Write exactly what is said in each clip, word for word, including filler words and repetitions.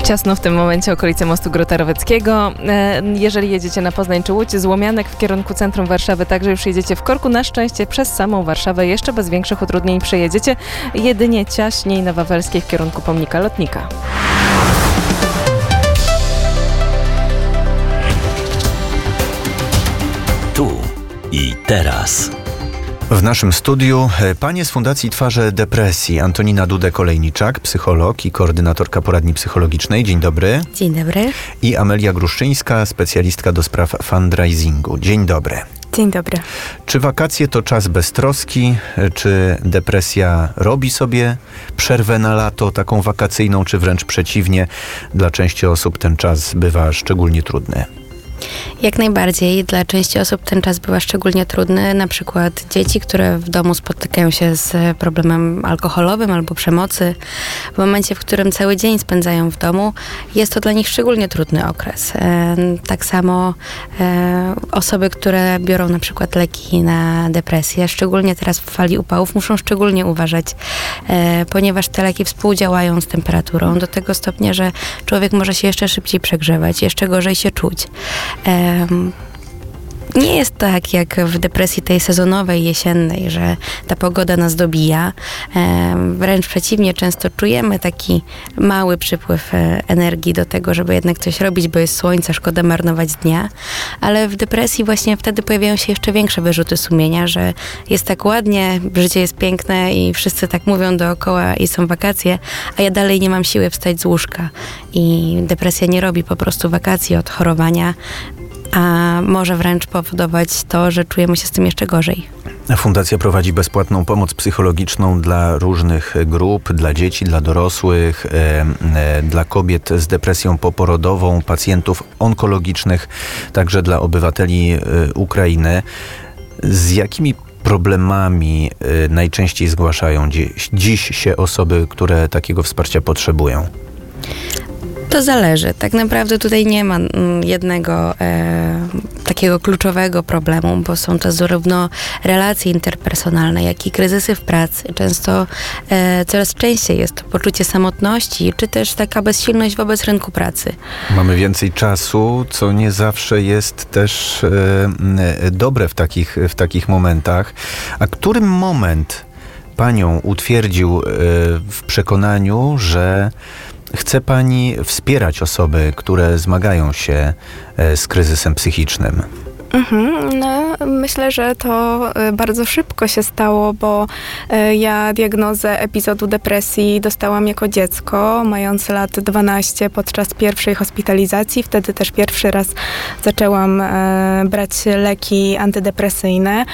Ciasno w tym momencie okolice mostu Grota-Roweckiego. Jeżeli jedziecie na Poznań czy Łódź z Łomianek w kierunku centrum Warszawy, także już jedziecie w korku. Na szczęście przez samą Warszawę jeszcze bez większych utrudnień przejedziecie. Jedynie ciaśniej na Wawelskiej w kierunku pomnika lotnika. Tu i teraz. W naszym studiu panie z Fundacji Twarze Depresji, Antonina Dudek-Olejniczak, psycholog i koordynatorka poradni psychologicznej. Dzień dobry. Dzień dobry. I Amelia Gruszczyńska, specjalistka do spraw fundraisingu. Dzień dobry. Dzień dobry. Czy wakacje to czas beztroski? Czy depresja robi sobie przerwę na lato, taką wakacyjną, czy wręcz przeciwnie? Dla części osób ten czas bywa szczególnie trudny. Jak najbardziej. Dla części osób ten czas bywa szczególnie trudny. Na przykład dzieci, które w domu spotykają się z problemem alkoholowym albo przemocy. W momencie, w którym cały dzień spędzają w domu, jest to dla nich szczególnie trudny okres. E, tak samo e, osoby, które biorą na przykład leki na depresję, szczególnie teraz w fali upałów, muszą szczególnie uważać, e, ponieważ te leki współdziałają z temperaturą do tego stopnia, że człowiek może się jeszcze szybciej przegrzewać, jeszcze gorzej się czuć. Um, nie jest tak jak w depresji tej sezonowej, jesiennej, że ta pogoda nas dobija. Um, wręcz przeciwnie, często czujemy taki mały przypływ e, energii do tego, żeby jednak coś robić, bo jest słońce, szkoda marnować dnia. Ale w depresji właśnie wtedy pojawiają się jeszcze większe wyrzuty sumienia, że jest tak ładnie, życie jest piękne i wszyscy tak mówią dookoła i są wakacje, a ja dalej nie mam siły wstać z łóżka. I depresja nie robi po prostu wakacji od chorowania, a może wręcz powodować to, że czujemy się z tym jeszcze gorzej. Fundacja prowadzi bezpłatną pomoc psychologiczną dla różnych grup, dla dzieci, dla dorosłych, e, e, dla kobiet z depresją poporodową, pacjentów onkologicznych, także dla obywateli e, Ukrainy. Z jakimi problemami e, najczęściej zgłaszają dziś, dziś się osoby, które takiego wsparcia potrzebują? To zależy. Tak naprawdę tutaj nie ma jednego e, takiego kluczowego problemu, bo są to zarówno relacje interpersonalne, jak i kryzysy w pracy. Często e, coraz częściej jest to poczucie samotności, czy też taka bezsilność wobec rynku pracy. Mamy więcej czasu, co nie zawsze jest też e, dobre w takich, w takich momentach. A który moment panią utwierdził e, w przekonaniu, że chce pani wspierać osoby, które zmagają się z kryzysem psychicznym? Mhm, no, myślę, że to bardzo szybko się stało, bo ja diagnozę epizodu depresji dostałam jako dziecko, mając lat dwanaście podczas pierwszej hospitalizacji. Wtedy też pierwszy raz zaczęłam brać leki antydepresyjne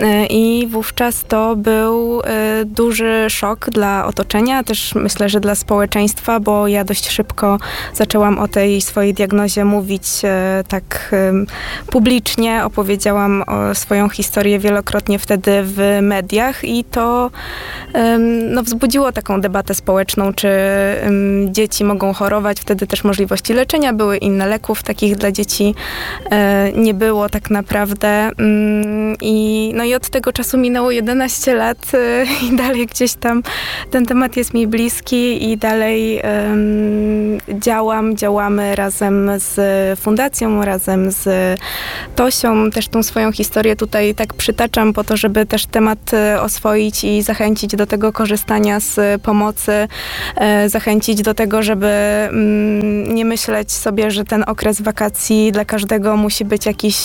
i wówczas to był duży szok dla otoczenia, też myślę, że dla społeczeństwa, bo ja dość szybko zaczęłam o tej swojej diagnozie mówić tak publicznie. Opowiedziałam o swoją historię wielokrotnie wtedy w mediach i to um, no, wzbudziło taką debatę społeczną, czy um, dzieci mogą chorować. Wtedy też możliwości leczenia były inne, leków takich dla dzieci e, nie było tak naprawdę. Um, i, no i od tego czasu minęło jedenaście lat e, i dalej gdzieś tam ten temat jest mi bliski i dalej um, działam, działamy razem z fundacją, razem z Tosią. Też tą swoją historię tutaj tak przytaczam po to, żeby też temat oswoić i zachęcić do tego korzystania z pomocy, zachęcić do tego, żeby nie myśleć sobie, że ten okres wakacji dla każdego musi być jakiś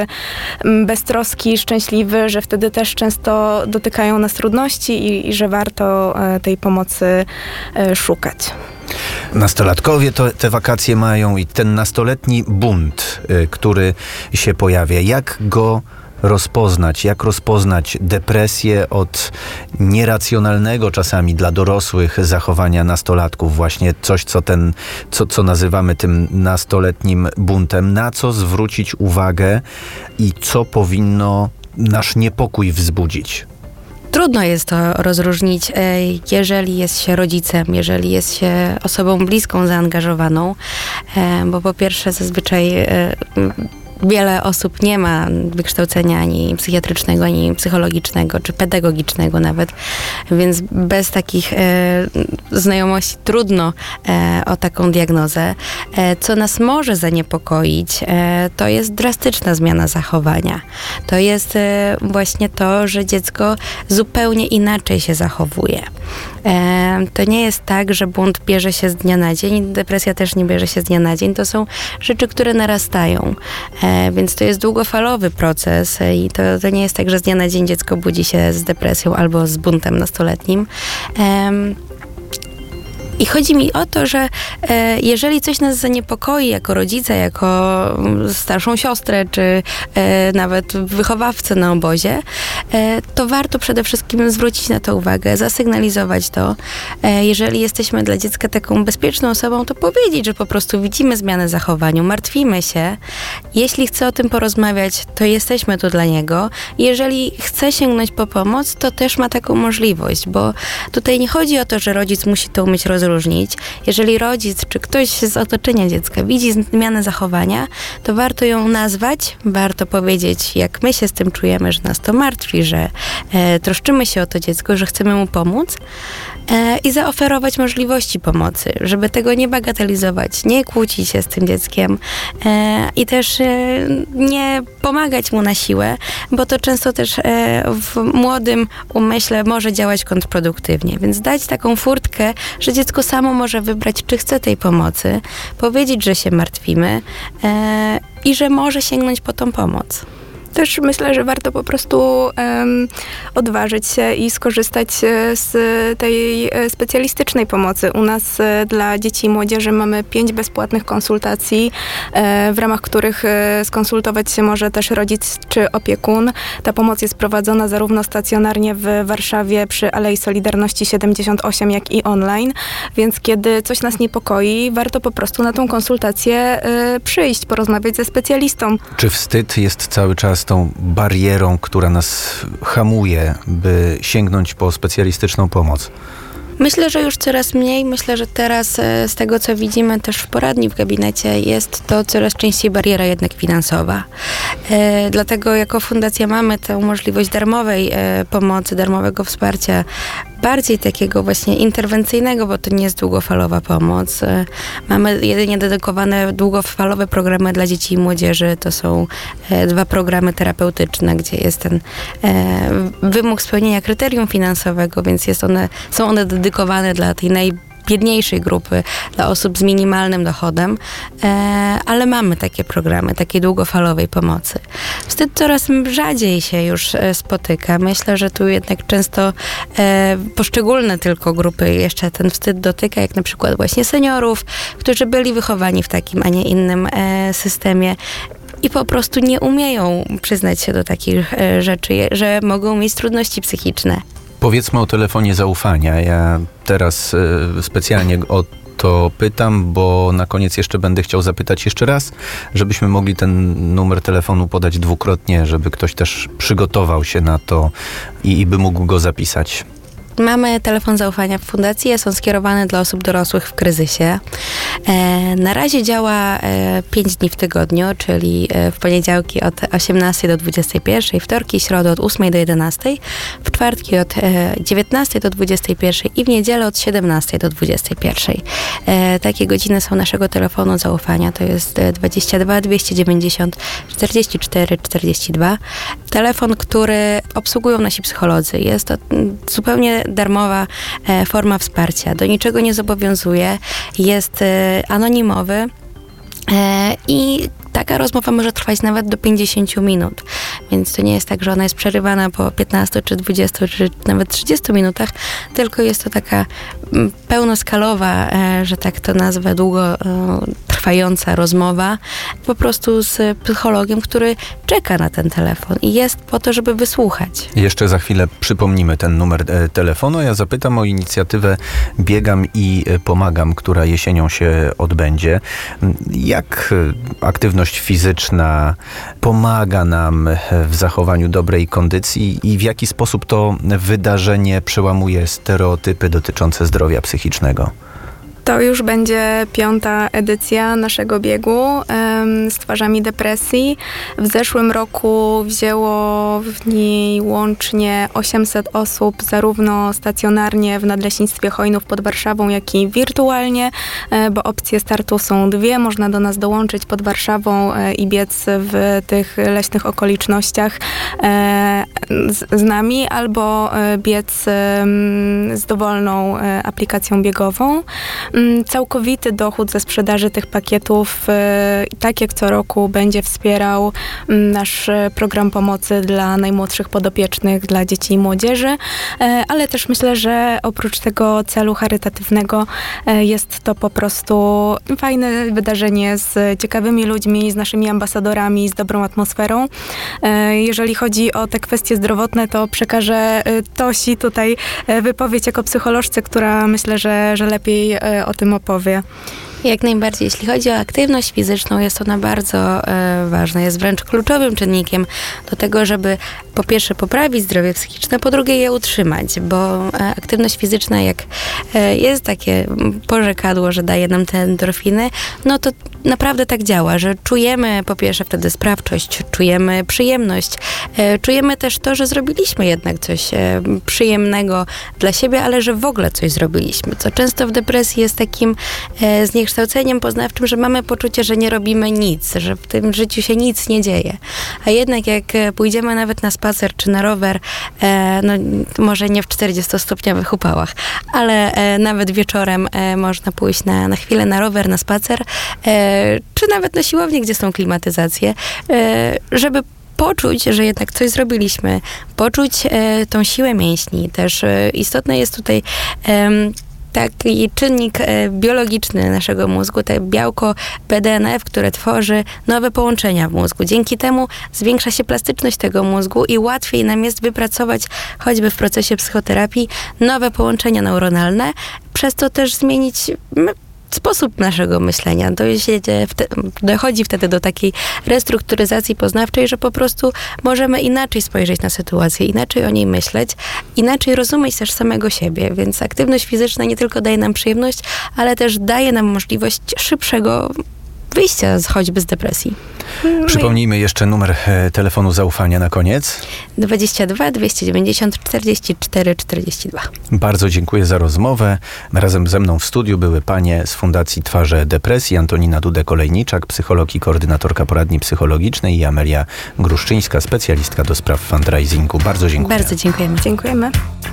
beztroski, szczęśliwy, że wtedy też często dotykają nas trudności i, i że warto tej pomocy szukać. Nastolatkowie to, te wakacje mają i ten nastoletni bunt, y, który się pojawia. Jak go rozpoznać? Jak rozpoznać depresję od nieracjonalnego czasami dla dorosłych zachowania nastolatków? Właśnie coś, co, ten, co, co nazywamy tym nastoletnim buntem. Na co zwrócić uwagę i co powinno nasz niepokój wzbudzić? Trudno jest to rozróżnić, jeżeli jest się rodzicem, jeżeli jest się osobą bliską, zaangażowaną, bo po pierwsze zazwyczaj wiele osób nie ma wykształcenia ani psychiatrycznego, ani psychologicznego, czy pedagogicznego nawet, więc bez takich e, znajomości trudno e, o taką diagnozę. E, co nas może zaniepokoić, e, to jest drastyczna zmiana zachowania. To jest e, właśnie to, że dziecko zupełnie inaczej się zachowuje. E, to nie jest tak, że bunt bierze się z dnia na dzień, depresja też nie bierze się z dnia na dzień. To są rzeczy, które narastają. E, więc to jest długofalowy proces e, i to, to nie jest tak, że z dnia na dzień dziecko budzi się z depresją albo z buntem nastoletnim. E, I chodzi mi o to, że e, jeżeli coś nas zaniepokoi jako rodzica, jako starszą siostrę, czy e, nawet wychowawcę na obozie, e, to warto przede wszystkim zwrócić na to uwagę, zasygnalizować to. E, jeżeli jesteśmy dla dziecka taką bezpieczną osobą, to powiedzieć, że po prostu widzimy zmianę zachowania, martwimy się. Jeśli chce o tym porozmawiać, to jesteśmy tu dla niego. Jeżeli chce sięgnąć po pomoc, to też ma taką możliwość, bo tutaj nie chodzi o to, że rodzic musi to umieć rozróżnić. Jeżeli rodzic czy ktoś z otoczenia dziecka widzi zmianę zachowania, to warto ją nazwać, warto powiedzieć, jak my się z tym czujemy, że nas to martwi, że e, troszczymy się o to dziecko, że chcemy mu pomóc e, i zaoferować możliwości pomocy, żeby tego nie bagatelizować, nie kłócić się z tym dzieckiem e, i też e, nie pomagać mu na siłę, bo to często też e, w młodym umyśle może działać kontrproduktywnie, więc dać taką furtkę, że dziecko samo może wybrać, czy chce tej pomocy, powiedzieć, że się martwimy e, i że może sięgnąć po tą pomoc. Też myślę, że warto po prostu um, odważyć się i skorzystać z tej specjalistycznej pomocy. U nas e, dla dzieci i młodzieży mamy pięć bezpłatnych konsultacji, e, w ramach których e, skonsultować się może też rodzic czy opiekun. Ta pomoc jest prowadzona zarówno stacjonarnie w Warszawie przy Alei Solidarności siedemdziesiąt osiem, jak i online. Więc kiedy coś nas niepokoi, warto po prostu na tą konsultację e, przyjść, porozmawiać ze specjalistą. Czy wstyd jest cały czas tą barierą, która nas hamuje, by sięgnąć po specjalistyczną pomoc? Myślę, że już coraz mniej. Myślę, że teraz e, z tego, co widzimy też w poradni w gabinecie, jest to coraz częściej bariera jednak finansowa. E, dlatego jako fundacja mamy tę możliwość darmowej e, pomocy, darmowego wsparcia, bardziej takiego właśnie interwencyjnego, bo to nie jest długofalowa pomoc. E, mamy jedynie dedykowane długofalowe programy dla dzieci i młodzieży. To są e, dwa programy terapeutyczne, gdzie jest ten e, wymóg spełnienia kryterium finansowego, więc jest one, są one dedykowane dla tej najbiedniejszej grupy, dla osób z minimalnym dochodem, e, ale mamy takie programy, takiej długofalowej pomocy. Wstyd coraz rzadziej się już e, spotyka. Myślę, że tu jednak często e, poszczególne tylko grupy jeszcze ten wstyd dotyka, jak na przykład właśnie seniorów, którzy byli wychowani w takim, a nie innym e, systemie i po prostu nie umieją przyznać się do takich e, rzeczy, że mogą mieć trudności psychiczne. Powiedzmy o telefonie zaufania. Ja teraz y, specjalnie o to pytam, bo na koniec jeszcze będę chciał zapytać jeszcze raz, żebyśmy mogli ten numer telefonu podać dwukrotnie, żeby ktoś też przygotował się na to i, i by mógł go zapisać. Mamy telefon zaufania w fundacji, jest on skierowany dla osób dorosłych w kryzysie. E, na razie działa e, pięć dni w tygodniu, czyli e, w poniedziałki od osiemnastej do dwudziestej pierwszej, wtorki i środy od ósmej do jedenastej, w czwartki od e, dziewiętnastej do dwudziestej pierwszej i w niedzielę od siedemnastej do dwudziestej pierwszej. E, takie godziny są naszego telefonu zaufania, to jest dwadzieścia dwa dwieście dziewięćdziesiąt czterdzieści cztery czterdzieści dwa. Telefon, który obsługują nasi psycholodzy. Jest to zupełnie darmowa e, forma wsparcia. Do niczego nie zobowiązuje. Jest e, anonimowy e, i taka rozmowa może trwać nawet do pięćdziesiąt minut. Więc to nie jest tak, że ona jest przerywana po piętnastu, czy dwudziestu, czy nawet trzydziestu minutach, tylko jest to taka pełnoskalowa, e, że tak to nazwę, długo e, trwająca rozmowa, po prostu z psychologiem, który czeka na ten telefon i jest po to, żeby wysłuchać. Jeszcze za chwilę przypomnimy ten numer e, telefonu. Ja zapytam o inicjatywę Biegam i Pomagam, która jesienią się odbędzie. Jak aktywność fizyczna pomaga nam w zachowaniu dobrej kondycji i w jaki sposób to wydarzenie przełamuje stereotypy dotyczące zdrowia psychicznego? To już będzie piąta edycja naszego biegu em, z twarzami depresji. W zeszłym roku wzięło w niej łącznie osiemset osób, zarówno stacjonarnie w Nadleśnictwie Chojnów pod Warszawą, jak i wirtualnie, e, bo opcje startu są dwie. Można do nas dołączyć pod Warszawą e, i biec w tych leśnych okolicznościach e, z, z nami, albo e, biec e, z dowolną e, aplikacją biegową. Całkowity dochód ze sprzedaży tych pakietów, tak jak co roku, będzie wspierał nasz program pomocy dla najmłodszych podopiecznych, dla dzieci i młodzieży, ale też myślę, że oprócz tego celu charytatywnego jest to po prostu fajne wydarzenie z ciekawymi ludźmi, z naszymi ambasadorami, z dobrą atmosferą. Jeżeli chodzi o te kwestie zdrowotne, to przekażę Tosi tutaj wypowiedź jako psycholożce, która myślę, że, że lepiej o tym opowie. Jak najbardziej. Jeśli chodzi o aktywność fizyczną, jest ona bardzo e, ważna. Jest wręcz kluczowym czynnikiem do tego, żeby po pierwsze poprawić zdrowie psychiczne, po drugie je utrzymać, bo e, aktywność fizyczna, jak e, jest takie porzekadło, że daje nam te endorfiny, no to naprawdę tak działa, że czujemy po pierwsze wtedy sprawczość, czujemy przyjemność, e, czujemy też to, że zrobiliśmy jednak coś e, przyjemnego dla siebie, ale że w ogóle coś zrobiliśmy, co często w depresji jest takim e, zniekształceniem poznawczym, że mamy poczucie, że nie robimy nic, że w tym życiu się nic nie dzieje. A jednak jak pójdziemy nawet na spacer czy na rower, e, no może nie w czterdziestostopniowych upałach, ale e, nawet wieczorem e, można pójść na, na chwilę na rower, na spacer, e, czy nawet na siłownię, gdzie są klimatyzacje, e, żeby poczuć, że jednak coś zrobiliśmy, poczuć e, tą siłę mięśni. Też e, istotne jest tutaj e, taki czynnik e, biologiczny naszego mózgu, to białko B D N F, które tworzy nowe połączenia w mózgu. Dzięki temu zwiększa się plastyczność tego mózgu i łatwiej nam jest wypracować, choćby w procesie psychoterapii, nowe połączenia neuronalne, przez to też zmienić sposób naszego myślenia. Dochodzi wtedy do takiej restrukturyzacji poznawczej, że po prostu możemy inaczej spojrzeć na sytuację, inaczej o niej myśleć, inaczej rozumieć też samego siebie. Więc aktywność fizyczna nie tylko daje nam przyjemność, ale też daje nam możliwość szybszego wyjścia z, choćby z depresji. Przypomnijmy jeszcze numer telefonu zaufania na koniec. dwadzieścia dwa dwieście dziewięćdziesiąt czterdzieści cztery czterdzieści dwa. Bardzo dziękuję za rozmowę. Razem ze mną w studiu były panie z Fundacji Twarze Depresji, Antonina Dudek-Olejniczak, psycholog i koordynatorka poradni psychologicznej, i Amelia Gruszczyńska, specjalistka do spraw fundraisingu. Bardzo dziękuję. Bardzo dziękujemy. Dziękujemy.